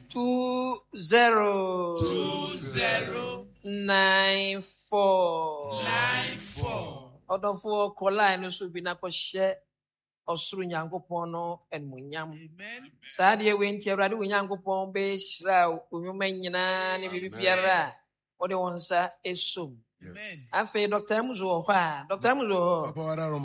2094. Odofo kola no so bi na ko hye osoro nyankopon no enmunyam. Saa de we nti Awurade wo nyankopon be hyira onwuma nyina ne bibiara o de wonsa esom. Amen. Afi Dr. Muzo ho a Dr. Muzo ho.